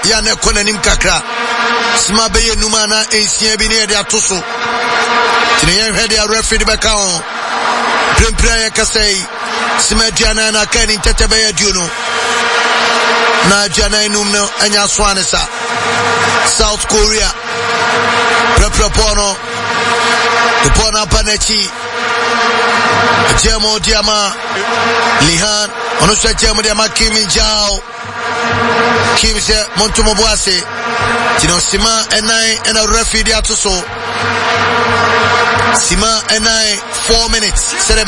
ya ne konanim kakra sima beye numana ensia bi ne de atoso tine yen hwede a referee de beka on prempra ya kasei sima diana na kani tete beye duno na jana inum no anya swanesa South Korea prepropono the pona panechi Jemo Diama Lihan Onusha Jemo Diama Kim Jao Kim se Montumo Boase Tino Sima Enai and a referee Atoso Sima Enai 4 minutes